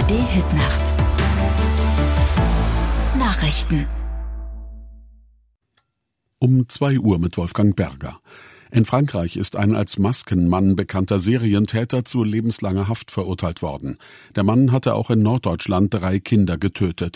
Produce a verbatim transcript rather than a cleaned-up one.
Hitnacht. Nachrichten. Um zwei Uhr mit Wolfgang Berger. In Frankreich ist ein als Maskenmann bekannter Serientäter zu lebenslanger Haft verurteilt worden. Der Mann hatte auch in Norddeutschland drei Kinder getötet.